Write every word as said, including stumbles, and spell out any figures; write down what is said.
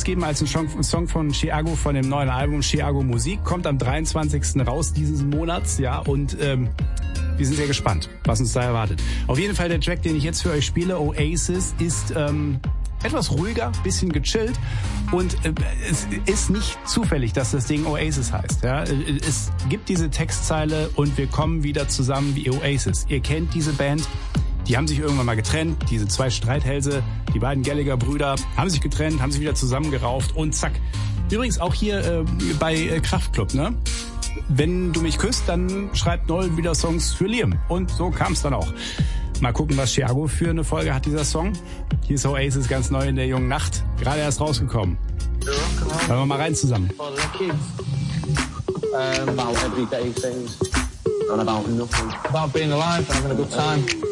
ausgeben als ein Song von Chiago von dem neuen Album Chiago Musik. Kommt am dreiundzwanzigsten raus dieses Monats, ja, und ähm, wir sind sehr gespannt, was uns da erwartet. Auf jeden Fall der Track, den ich jetzt für euch spiele, Oasis, ist ähm, etwas ruhiger, bisschen gechillt und äh, es ist nicht zufällig, dass das Ding Oasis heißt. Ja? Es gibt diese Textzeile und wir kommen wieder zusammen wie Oasis. Ihr kennt diese Band, die haben sich irgendwann mal getrennt, diese zwei Streithälse, die beiden Gallagher-Brüder haben sich getrennt, haben sich wieder zusammengerauft und zack. Übrigens auch hier äh, bei äh, Kraftklub, ne? Wenn du mich küsst, dann schreibt Noel wieder Songs für Liam. Und so kam es dann auch. Mal gucken, was Chiago für eine Folge hat, dieser Song. Hier ist Oasis ganz neu in der jungen Nacht. Gerade erst rausgekommen. Hören wir mal rein zusammen. Um, about everyday things and about nothing. About being alive and having a good time.